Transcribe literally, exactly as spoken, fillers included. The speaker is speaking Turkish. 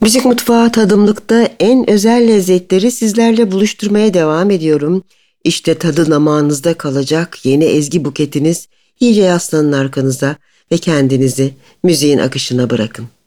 Müzik Mutfağı tadımlıkta en özel lezzetleri sizlerle buluşturmaya devam ediyorum. İşte tadı damağınızda kalacak yeni ezgi buketiniz. İyice yaslanın arkanıza ve kendinizi müziğin akışına bırakın.